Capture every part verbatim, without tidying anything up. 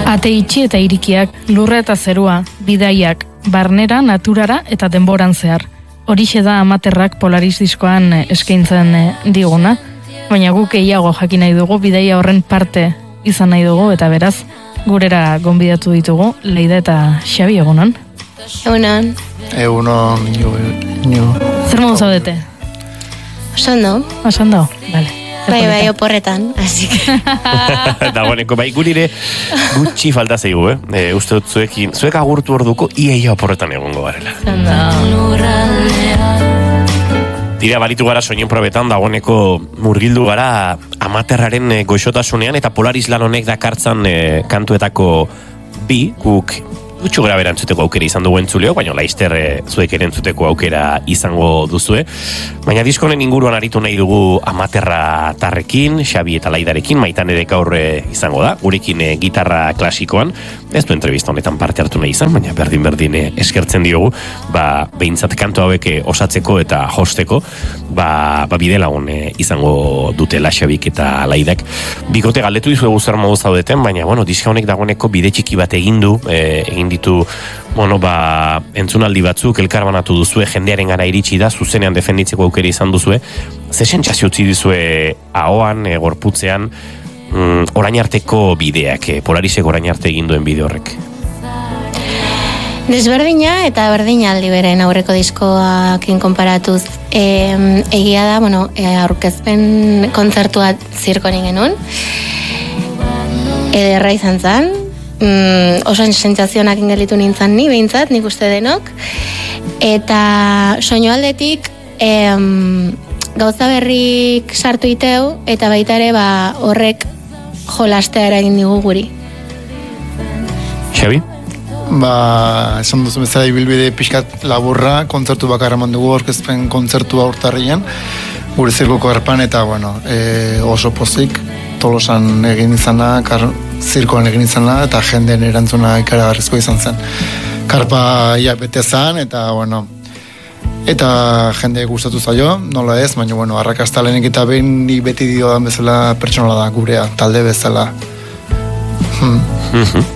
Ate itxi eta irikiak, lurra eta zerua, bidaiak, barnera, naturara eta denboran zehar. Horixe da Amaterrak Polaris diskoan eskaintzen diguna, baina guk gehiago jakin nahi dugu, bidaia horren parte izan nahi dugu, eta beraz, gurera gonbidatu ditugu, Leida eta Xabi, egunon? Egunon. Egunon, nio, nio. Zer modu zaudete? Osando. Osando, bale. Bai, bai, oporretan, así que... Dagoeneko, bai, gurire gutxi falta zeigu, eh? E, uste dut zuekin, zuek agurtu orduko, iaia oporretan egongo garela. Tira, balitu gara soinen probetan, dagoeneko murgildu gara Amaterraren goxotasunean, eta Polaris lan honek dakartzan e, kantuetako bi, guk gutxo gara bera entzuteko aukera izan dugu entzuleo, baina laizter e, zuek ere entzuteko aukera izango duzue. Baina diskonen inguruan aritu nahi dugu Amaterra tarrekin, Xabi eta Laidarekin, Maitan ere gaur izango da, gurekin e, gitarra klasikoan, ez du entrevista honetan parte hartu nahi izan, baina berdin-berdin e, eskertzen diogu, ba, behintzat kantu hauek e, osatzeko eta hosteko, ba, ba bide lagun e, izango dutela Xabik eta Laidak. Bikote galdetu dizuegu zer modu zaudeten, baina, bueno, diska honek dagoeneko bide txiki bat egin du, e, egin ditu, bueno, ba, entzunaldi batzuk, elkarbanatu duzue, jendearen gara iritsi da, zuzenean defenditzeko aukera izan duzue. Ze sentsazio utzi duzue ahoan, e, gorputzean, mm, orain arteko bideak, e, Polarisek orain arte egin duen bide horrek? Desberdina eta berdina aldi beren aurreko diskoakin konparatuz. E, egia da, bueno, e, aurkezpen kontzertua zirkonin genuen. Ederra izan zen. Mm, oso sentsazioak ingelitu nintzen ni, behintzat, nik uste denok. Eta soinu aldetik em, gauza berrik sartu iteu, eta baita ere ba, horrek jolastea eragin digu guri. Xabi? Ba, esan duzu bezala ibilbide pixkat laburra, kontzertu bakarra eman dugu, orkezpen kontzertua urtarrian, gure zirkuko erpan, eta bueno, e, oso pozik, Tolosan egin izana, kar, zirkoan egin izana, eta jendeen erantzuna ikaragarrizko izan zen. Karpa ja bete zen, eta bueno, eta jende gustatu zaio, nola ez, baina bueno, arrakastalenik eta behin ni beti diodan bezala pertsonala da gurea, talde bezala. Hmm.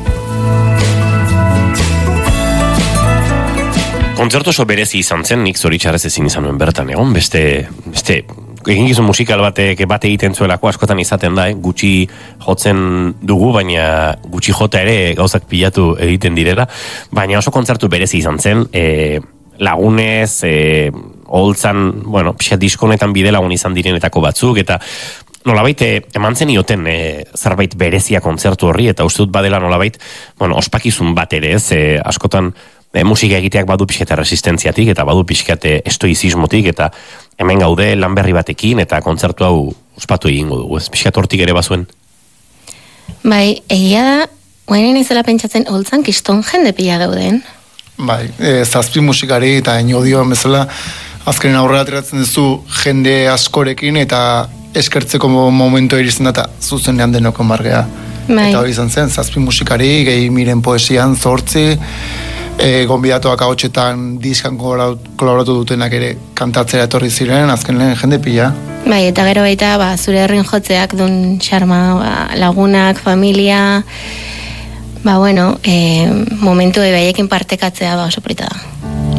Kontzertu oso berezi izan zen, nik zoritxarrez ezin izan nuen bertan egon, beste, beste, eginkizun musikal batek bat egiten zuelako askotan izaten da, eh? Gutxi jotzen dugu, baina gutxi jota ere gauzak pilatu egiten direla, baina oso kontzertu berezi izan zen, e, lagunez, e, holtzan, bueno, pixat diskonetan bide lagun izan direnetako batzuk, eta nolabait eman zen ioten e, zerbait berezia kontzertu horri, eta uste dut badela nolabait, bueno, ospakizun bat ere ez, e, askotan, E, musika egiteak badu pixkate resistentziatik eta badu pixkate estoizismotik eta hemen gaude lan berri batekin eta kontzertu hau ospatu egingo dugu, ez? Pixkat hortik ere bazuen? Bai, egia da, guainen izela pentsatzen holtzan kiston jende pila dauden. Bai, e, zazpi musikari eta inodio bezala azkenen aurrera ateratzen duzu jende askorekin eta eskertzeko momentu iristen da eta zuzenean denoko margea. Bai. Eta hori izan zen, zazpi musikari, gehi miren poesian zortzi, E, gonbidatuak ahotsetan diskan kolaboratu dutenak ere kantatzera etorri ziren, azken lehen jende pila. Bai, eta gero baita, ba, zure herrin jotzeak dun xarma, ba, lagunak, familia, ba, bueno, e, momentu ebaiekin partekatzea, ba, oso polita da.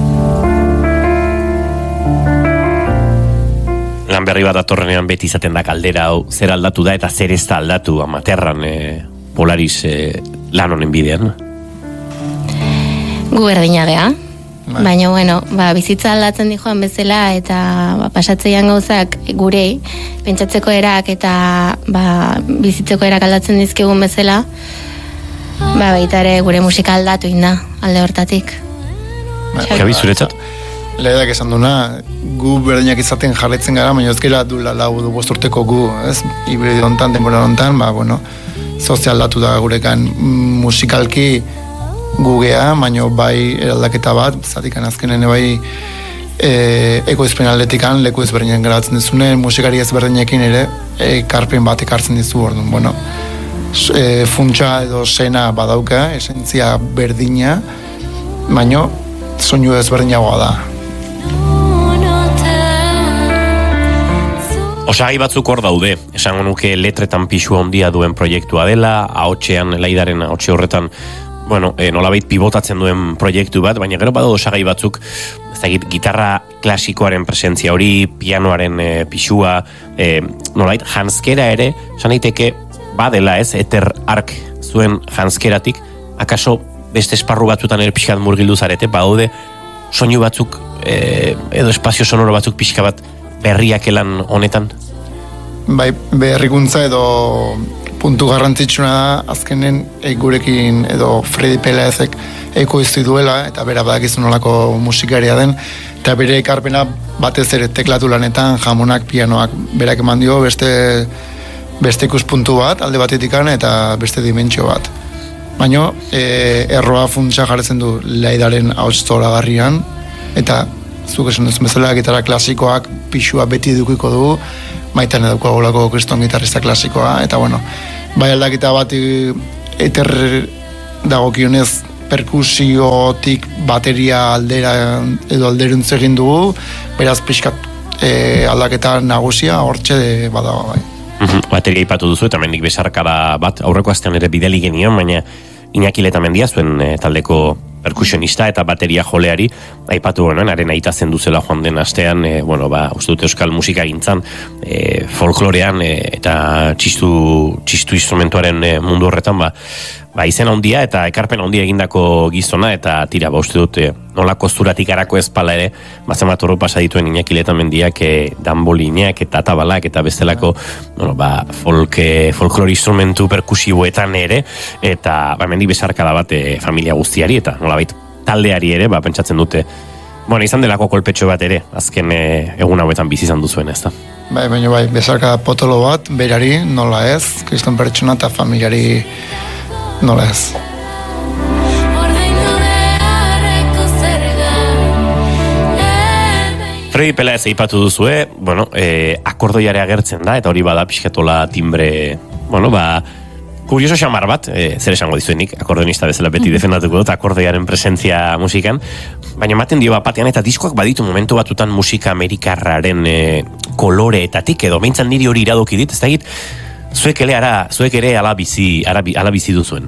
Lan berri bat atorrenean beti izaten da kaldera hau, zer aldatu da eta zer ez da aldatu Amaterran e, Polaris e, lan honen bidean. Gu berdina geha, baina bueno, ba, bizitza aldatzen di joan bezala eta ba, pasatzeian gauzak gurei, pentsatzeko erak eta ba, bizitzeko erak aldatzen dizkigun bezala, ba, baita ere gure musika aldatu inda, alde hortatik. Xabi, zuretzat? Lehedak esan duna, gu berdinak izaten jarretzen gara, baina ez gara dula lau du bosturteko gu, ez? Hibrido hontan, denbora hontan, ba, bueno, sozial aldatu da gurekan musikalki, gugea, baino bai eraldaketa bat, zatikan azkenen bai e, ekoizpen aldetikan, leku ezberdinen garatzen dizune, musikari ezberdinekin ere, e, karpen bat ekartzen dizu orduan, bueno, e, funtsa edo sena badauka, esentzia berdina, baino soinu ezberdinagoa da. Osagai batzuk hor daude, esango nuke letretan pixua handia duen proiektua dela, ahotsean, laidaren ahotse horretan, bueno, e, nolabait pivotatzen duen proiektu bat, baina gero badu osagai batzuk, ez dakit, gitarra klasikoaren presentzia hori, pianoaren e, pixua, e, nolabait, janskera ere, esan daiteke, badela ez, eter ark zuen janskeratik, akaso beste esparru batzutan ere pixkat murgildu zarete, badaude soinu batzuk, e, edo espazio sonoro batzuk pixka bat berriak elan honetan? Bai, berrikuntza edo puntu garrantzitsuna da, azkenen e, gurekin edo Freddy Pelezek ekoiztu duela, eta bera badakizu nolako musikaria den, eta bere ekarpena batez ere teklatu lanetan, jamonak, pianoak berak eman dio, beste, beste ikuspuntu bat, alde batetikan, eta beste dimentsio bat. Baina, e, erroa funtsa jarretzen du laidaren ahots zoragarrian, eta zuk esan duzun bezala, gitarra klasikoak pixua beti edukiko du, maitan eduko agolako kriston gitarrista klasikoa, eta bueno, bai aldaketa bat eter dagokionez perkusiotik bateria aldera edo alderuntz egin dugu, beraz pixkat e, aldaketa nagusia hortxe badago bai. Bateria ipatu duzu, eta mendik besarkada bat, aurreko astean ere bideli genion, baina Iñaki Letamendia zuen e, taldeko perkusionista eta bateria joleari aipatu honen, haren aita zenduzela joan den astean, e, bueno, ba, uste dute euskal musika gintzan, e, folklorean e, eta txistu, txistu instrumentuaren e, mundu horretan, ba, ba izen handia eta ekarpen handia egindako gizona, eta tira, ba, uste dute nolako zuratik arako ezpala ere, bazemat horro pasa dituen Iñaki Letamendiak, e, danbolineak eta tabalak eta bestelako, bueno, ba, folk, e, folklore instrumentu perkusiboetan ere, eta ba, mendik besarkada bat e, familia guztiari, eta nolabait taldeari ere, ba, pentsatzen dute, bueno, izan delako kolpetxo bat ere, azken e, egun hauetan bizi izan duzuen, ez da? Bai, baina bai, besarkada potolo bat, berari, nola ez, kriston pertsona eta familiari nola ez. Freddy Pelez eipatu duzue, bueno, e, akordoiare agertzen da, eta hori bada pixkatola timbre, bueno, ba, kurioso xamar bat, e, zer esango dizuenik, akordonista bezala beti defendatuko dut, akordoiaren presentzia musikan, baina ematen dio bat batean, eta diskoak baditu momentu batutan musika amerikarraren e, koloreetatik, edo meintzan niri hori iradoki dit, ez da egit, zuek ere, ara, zuek ere ala bizi, ara, ala bizi duzuen.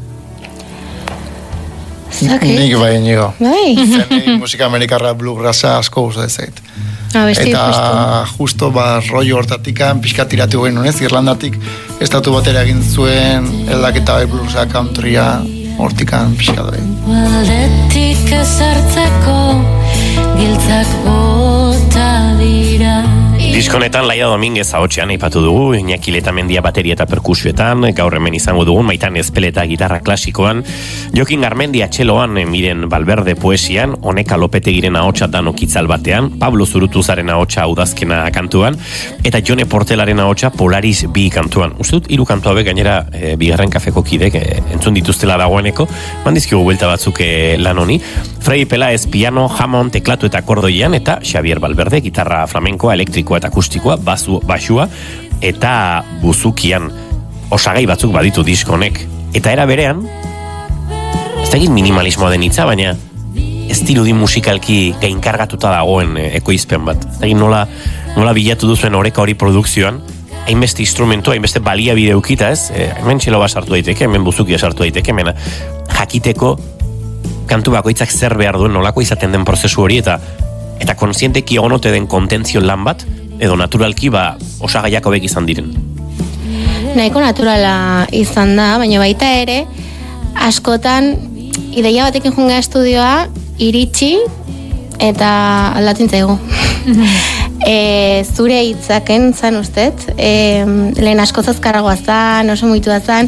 Zaki? Nik bai nigo. Bai. Zen musika amerikarra bluegrassa asko gustu ezait. Ah, besti, eta justo. justo ba rollo hortatikan pixka tiratu genuen, ez? Irlandatik estatu batera egin zuen eldaketa bai bluesa countrya hortikan pixka bai. Aldetik ezartzeko giltzak bota dira. Diskonetan Laia Dominguez ahotsean aipatu dugu, Iñaki Letamendia bateria eta perkusioetan, gaur hemen izango dugun, Maitan Ezpeleta gitarra klasikoan, Jokin Garmendia txeloan, Miren Valverde poesian, Oneka Lopetegiren ahotsa Danok itzal batean, Pablo Zurutuzaren ahotsa Udazkena kantuan, eta Jone Portelaren ahotsa Polaris bi kantuan. Uste dut, hiru kantu hauek gainera e, bigarren kafeko kidek e, entzun dituztela dagoeneko, mandizkigu buelta batzuk e, lan honi. Freddy Pelez piano, jamon, teklatu eta akordoian, eta Xavier Valverde gitarra flamenkoa, elektrikoa eta akustikoa, basu, basua, eta buzukian osagai batzuk baditu diskonek. Eta era berean, ez da egin minimalismoa den hitza, baina ez dirudi musikalki gainkargatuta dagoen ekoizpen bat. Ez da egin nola, nola bilatu duzuen oreka hori produkzioan, hainbeste instrumentu, hainbeste baliabide ukita, ez? E, hemen txeloba sartu daiteke, hemen buzukia sartu daiteke, hemen jakiteko kantu bakoitzak zer behar duen nolako izaten den prozesu hori, eta eta konsienteki egonote den kontentzio lan bat, edo naturalki ba osagaiak hobek izan diren. Nahiko naturala izan da, baina baita ere, askotan ideia batekin junga estudioa, iritsi eta aldatzen zaigu. e, zure hitzaken zan ustez, e, lehen asko zazkarragoa zan, oso muitu da zan,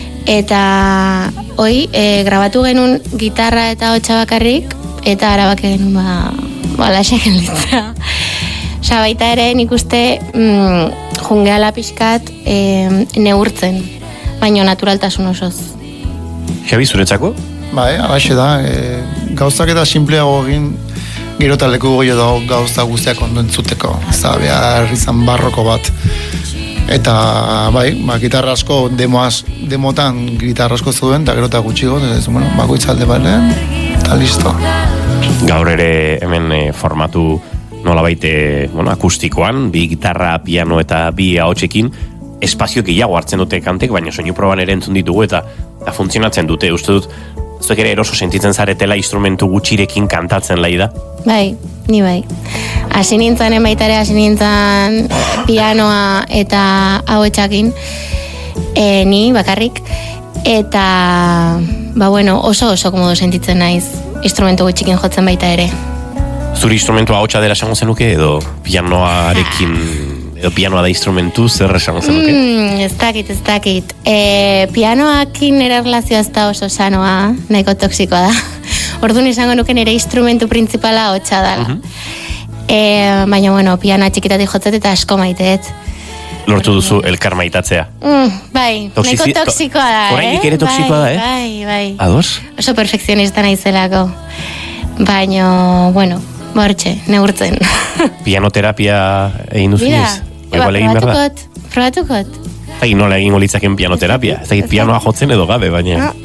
eta hoi, e, grabatu genuen gitarra eta hotxa bakarrik, eta arabak genuen ba, bala eseken litza. Osa, baita ere nik uste mm, jungeala pixkat e, neurtzen, baino naturaltasun osoz. Javi, zuretzako? Bai, alaxe da, e, gauzak eta simpleago egin gero taleko goio dago gauza guztiak ondo entzuteko, ez da, behar izan barroko bat. Eta, bai, ba, gitarra asko, demoaz, demotan gitarra asko zuen, eta gero eta gutxigo, ez, bueno, bakoitzalde bale, eta listo. Gaur ere hemen e, formatu nolabait, bueno, akustikoan, bi gitarra, piano eta bi ahotsekin, espazio gehiago hartzen dute kantek, baina soinu proban ere entzun ditugu eta, eta funtzionatzen dute, uste dut, zuek ere eroso sentitzen zaretela instrumentu gutxirekin kantatzen lai da? Bai, ni bai. Hasi nintzen baitare, hasi nintzen pianoa eta ahotsakin, e, ni bakarrik, eta, ba bueno, oso oso komodo sentitzen naiz, instrumentu gutxikin jotzen baita ere. Zuri instrumentua ahotsa dela esango zenuke, edo pianoarekin, edo pianoa da instrumentu, zer esango zenuke? Mm, ez dakit, ez dakit. E, pianoakin nire relazioa ez da oso sanoa, nahiko toksikoa da. Orduan izango nuke nire instrumentu principala ahotsa dela. Uh-huh. e, baina, bueno, pianoa txikitatik jotzet eta asko maiteet. Lortu duzu elkar maitatzea. Mm, bai, Toxici... nahiko toksikoa da, eh? Oraindik ere toksikoa bai, da, eh? Bai, bai. Ados? Oso perfekzionista naizelako. Baina, bueno, bortxe, neurtzen. Pianoterapia egin duzu Mira, ez? Igual egin behar da? probatukot, probatukot. Eta egin nola egingo litzaken pianoterapia. Ez dakit pianoa jotzen edo gabe, baina... No.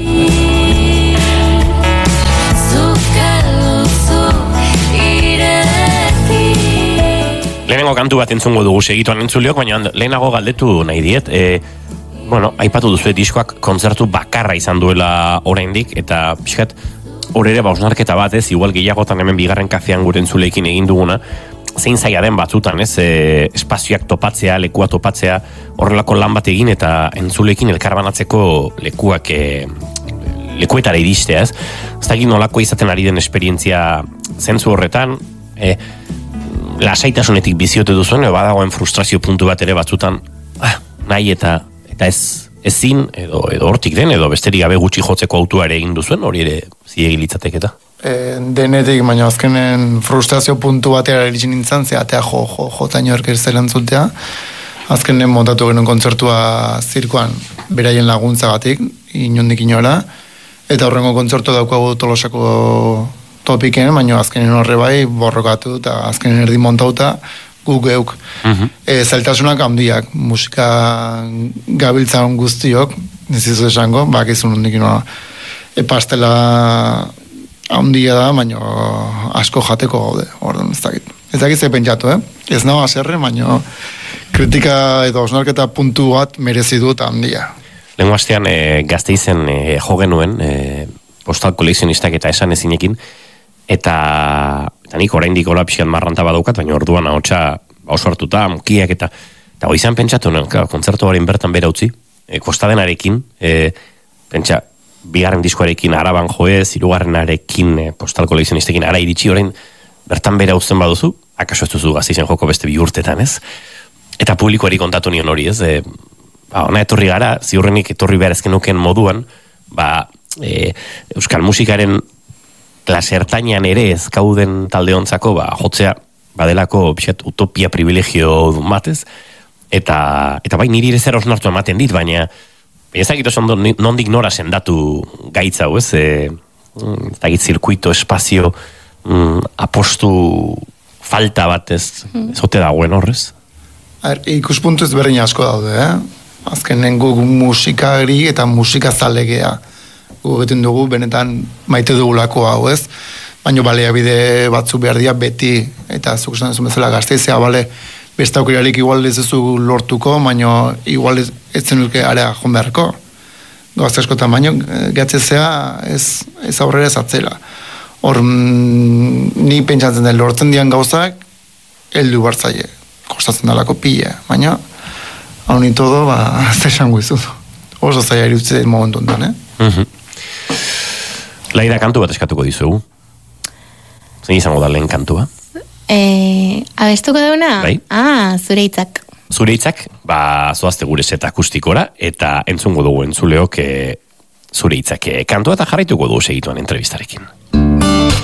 Lehenengo kantu bat entzungo dugu segituan entzuleok, baina lehenago galdetu nahi diet. E, bueno, aipatu duzu diskoak kontzertu bakarra izan duela oraindik, eta pixkat, hor ere bausnarketa bat, ez, igual gehiagotan hemen bigarren kafean gure entzuleekin egin duguna, zein zaila den batzutan, ez, e, espazioak topatzea, lekua topatzea, horrelako lan bat egin, eta entzuleekin elkarbanatzeko lekuak, e, lekuetara iristea, ez. Ez dakit nolako izaten ari den esperientzia zentzu horretan, e, lasaitasunetik biziote duzuen, edo badagoen frustrazio puntu bat ere batzutan, ah, nahi eta eta ez ezin, edo, edo hortik den, edo besterik gabe gutxi jotzeko autua ere egin duzuen, hori ere ziegi litzatek eta? E, denetik, baina azkenen frustrazio puntu batera eritxin nintzen, ze atea jo, jo, jota inork ez zela entzutea. Azkenen montatu genuen kontzertua zirkoan beraien laguntzagatik, inondik inora, eta horrengo kontzertu daukagu Tolosako topiken, baina azkenen horre bai borrokatu eta azkenen erdi montauta guk geuk. Uh-huh. E, zailtasunak handiak, musika gabiltzan guztiok, nezizu esango, bakizun hondik inoa, e, pastela handia da, baina asko jateko gaude, orduan ez dakit. Ez dakit ze pentsatu, eh? Ez nago aserre, baina kritika edo osnarketa puntu bat merezi dut handia. Lehenko astean e, Gasteizen e, jo genuen, e, postal kolekzionistak eta esan ezinekin, eta, eta nik oraindik hola pixkat marranta badaukat, baina orduan ahotsa oso hartuta, mukiak eta eta goizan pentsatu, no, kontzertu horrein bertan bera utzi, e, kostadenarekin, e, pentsa, bigarren diskoarekin araban joez, hirugarrenarekin e, postal kolekzionistekin ara iritsi orain bertan bera utzen baduzu, akaso ez duzu Gasteizen joko beste bi urtetan, ez? Eta publikoari kontatu nion hori, ez? E, ba, ona etorri gara, ziurrenik etorri behar ezkenuken moduan, ba, e, euskal musikaren klasertainan ere ez kauden taldeontzako, ba, jotzea badelako pixat utopia privilegio matez, eta, eta bai niri ere zer osnartu ematen dit, baina ez dakit oso nondik nora sendatu gaitza, ez? E, ez dakit zirkuito, espazio, mm, apostu falta bat ez, ez ote dagoen horrez? Ikuspuntu ez berdin asko daude, eh? Azkenen guk musikari eta musika zalegea. Gugeten dugu, benetan maite dugulako hau, ez? Baina baliabide batzu behar dira beti, eta zuk esan duzun bezala Gasteizea, bale, beste aukerarik igual ez duzu lortuko, baina igual ez, ez zenuke area joan beharko. Gauza askotan, baina gatzezea ez, ez aurrera ez atzela. Hor, mm, ni pentsatzen den lortzen dian gauzak, heldu bartzaile, kostatzen dalako pile, baina hau ni todo, ba, zesango izut. Oso zaila irutzen momentu ondan, eh? Mhm. Laida, kantu bat eskatuko dizugu. Zein izango da lehen kantua? E, abestuko dauna? Bai. Ah, zure hitzak. Zure hitzak, ba, zoazte gure set akustikora, eta entzungo dugu entzuleok e, zure hitzak e, kantua eta jarraituko dugu segituan entrevistarekin.